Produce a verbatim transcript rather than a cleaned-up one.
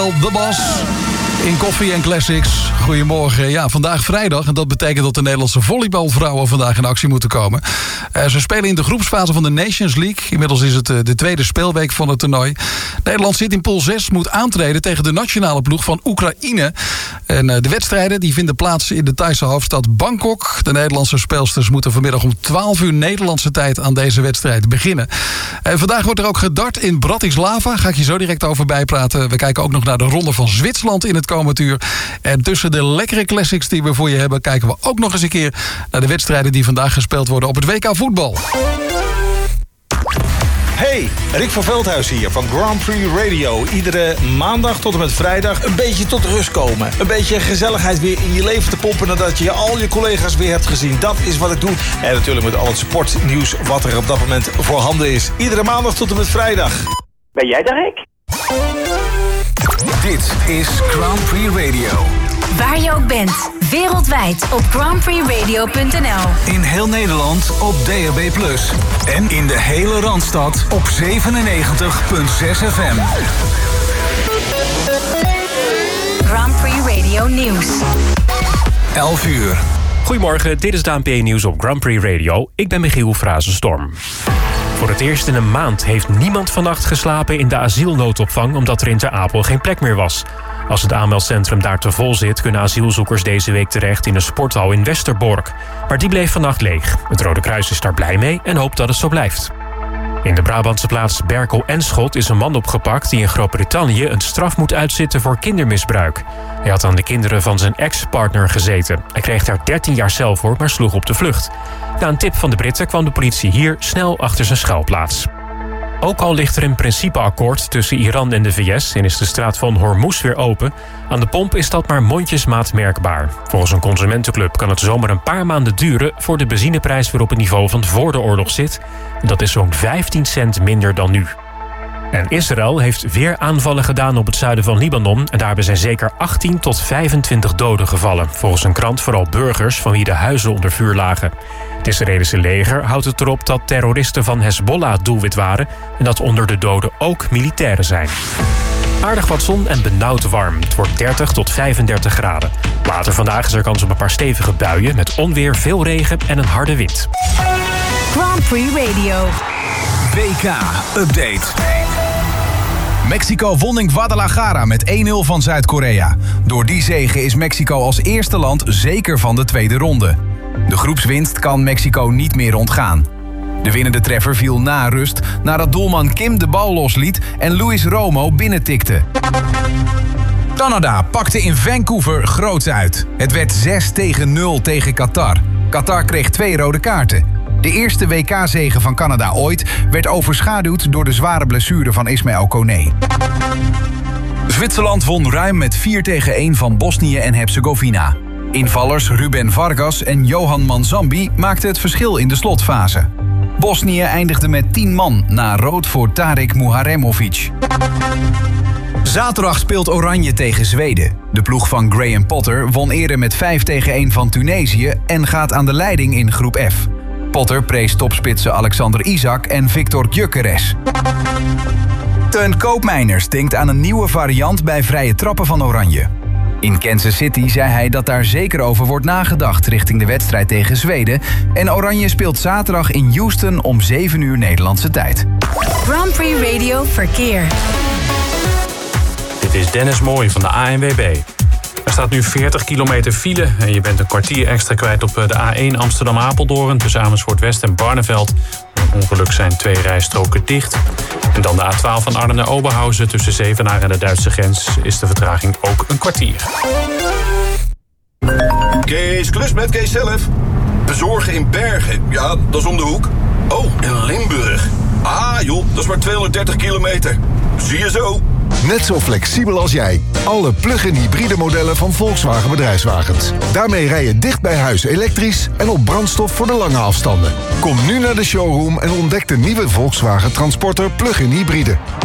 De Bas in Koffie en Classics. Goedemorgen. Ja, vandaag vrijdag en dat betekent dat de Nederlandse volleybalvrouwen vandaag in actie moeten komen. Uh, ze spelen in de groepsfase van de Nations League. Inmiddels is het uh, de tweede speelweek van het toernooi. Nederland zit in pool zes, moet aantreden tegen de nationale ploeg van Oekraïne. En uh, de wedstrijden die vinden plaats in de Thaise hoofdstad Bangkok. De Nederlandse speelsters moeten vanmiddag om twaalf uur Nederlandse tijd aan deze wedstrijd beginnen. Uh, vandaag wordt er ook gedart in Bratislava. Ga ik je zo direct over bijpraten. We kijken ook nog naar de ronde van Zwitserland in het komend uur. En tussen de lekkere classics die we voor je hebben, kijken we ook nog eens een keer naar de wedstrijden die vandaag gespeeld worden op het W K voetbal. Hey, Rick van Veldhuis hier van Grand Prix Radio. Iedere maandag tot en met vrijdag een beetje tot rust komen. Een beetje gezelligheid weer in je leven te pompen nadat je al je collega's weer hebt gezien. Dat is wat ik doe. En natuurlijk met al het sportnieuws wat er op dat moment voorhanden is. Iedere maandag tot en met vrijdag. Ben jij daar, Rick? Dit is Grand Prix Radio. Waar je ook bent, wereldwijd op grand prix radio punt n l. In heel Nederland op D A B plus. En in de hele Randstad op zevenennegentig komma zes F M. Grand Prix Radio Nieuws. elf uur. Goedemorgen, dit is het A N P Nieuws op Grand Prix Radio. Ik ben Michiel Frazenstorm. Voor het eerst in een maand heeft niemand vannacht geslapen in de asielnoodopvang omdat er in Ter Apel geen plek meer was. Als het aanmeldcentrum daar te vol zit, kunnen asielzoekers deze week terecht in een sporthal in Westerbork. Maar die bleef vannacht leeg. Het Rode Kruis is daar blij mee en hoopt dat het zo blijft. In de Brabantse plaats Berkel-en-Schot is een man opgepakt die in Groot-Brittannië een straf moet uitzitten voor kindermisbruik. Hij had aan de kinderen van zijn ex-partner gezeten. Hij kreeg daar dertien jaar cel voor, maar sloeg op de vlucht. Na een tip van de Britten kwam de politie hier snel achter zijn schuilplaats. Ook al ligt er een principeakkoord tussen Iran en de V S en is de straat van Hormuz weer open, aan de pomp is dat maar mondjesmaat merkbaar. Volgens een consumentenclub kan het zomaar een paar maanden duren voor de benzineprijs weer op het niveau van voor de oorlog zit. En dat is zo'n vijftien cent minder dan nu. En Israël heeft weer aanvallen gedaan op het zuiden van Libanon en daarbij zijn zeker achttien tot vijfentwintig doden gevallen. Volgens een krant vooral burgers van wie de huizen onder vuur lagen. Het Israëlische leger houdt het erop dat terroristen van Hezbollah doelwit waren en dat onder de doden ook militairen zijn. Aardig wat zon en benauwd warm. Het wordt dertig tot vijfendertig graden. Later vandaag is er kans op een paar stevige buien met onweer, veel regen en een harde wind. Grand Prix Radio. W K-update. Mexico won in Guadalajara met één nul van Zuid-Korea. Door die zege is Mexico als eerste land zeker van de tweede ronde. De groepswinst kan Mexico niet meer ontgaan. De winnende treffer viel na rust nadat doelman Kim de bal losliet en Luis Romo binnentikte. Canada pakte in Vancouver groots uit. Het werd zes tegen nul tegen Qatar. Qatar kreeg twee rode kaarten. De eerste W K-zege van Canada ooit werd overschaduwd door de zware blessure van Ismaël Koné. Zwitserland won ruim met vier tegen één van Bosnië en Herzegovina. Invallers Ruben Vargas en Johan Manzambi maakten het verschil in de slotfase. Bosnië eindigde met tien man na rood voor Tarik Muharemovic. Zaterdag speelt Oranje tegen Zweden. De ploeg van Graham Potter won eerder met vijf tegen één van Tunesië en gaat aan de leiding in groep F. Potter prees topspitsen Alexander Isak en Victor Gyökeres. Teun Koopmeiners denkt aan een nieuwe variant bij vrije trappen van Oranje. In Kansas City zei hij dat daar zeker over wordt nagedacht richting de wedstrijd tegen Zweden. En Oranje speelt zaterdag in Houston om zeven uur Nederlandse tijd. Grand Prix Radio Verkeer. Dit is Dennis Mooij van de A N W B. Er staat nu veertig kilometer file en je bent een kwartier extra kwijt op de A één Amsterdam-Apeldoorn tussen Amersfoort-West en Barneveld. Door ongeluk zijn twee rijstroken dicht. En dan de A twaalf van Arnhem naar Oberhausen tussen Zevenaar en de Duitse grens is de vertraging ook een kwartier. Kees Klus met Kees zelf. Bezorgen in Bergen, ja, dat is om de hoek. Oh, en Limburg. Ah joh, dat is maar tweehonderddertig kilometer. Zie je zo. Net zo flexibel als jij. Alle plug-in hybride modellen van Volkswagen Bedrijfswagens. Daarmee rij je dicht bij huis elektrisch en op brandstof voor de lange afstanden. Kom nu naar de showroom en ontdek de nieuwe Volkswagen Transporter plug-in hybride.